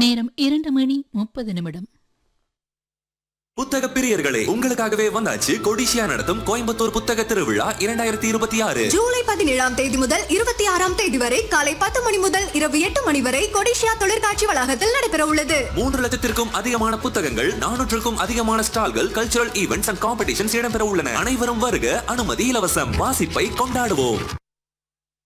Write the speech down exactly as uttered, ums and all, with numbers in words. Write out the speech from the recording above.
நேரம் இரண்டு மணி முப்பது நிமிடம். புத்தக பிரியர்களே, உங்களுக்காகவே வந்தாச்சு கொடிசியா நடத்தும் கோயம்புத்தூர் புத்தக திருவிழா இரண்டாயிரத்தி இருபத்தி ஆறு. ஜூலை பதினேழாம் தேதி முதல் இருபத்தி ஆறாம் தேதி வரை காலை பத்து மணி முதல் இரவு எட்டு மணி வரை கொடிசியா தொழிற்காட்சி வளாகத்தில் நடைபெற உள்ளது. மூன்று லட்சத்திற்கும் அதிகமான புத்தகங்கள், நானூற்றுக்கும் அதிகமான ஸ்டால்கள், கல்ச்சுரல் ஈவெண்ட்ஸ் அண்ட் காம்படிஷன்ஸ் இடம்பெற உள்ளன. அனைவரும் வருக, அனுமதி இலவசம். வாசிப்பை கொண்டாடுவோம்.